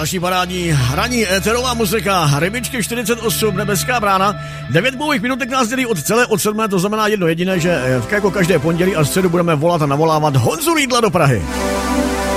Další parádní ranní éterová muzika, Rybičky 48, Nebeská brána. 9 dlouhých minutek nás dělí od 7, to znamená jedno jediné, že jako každé pondělí a středu budeme volat a navolávat Honzu Riedla do Prahy.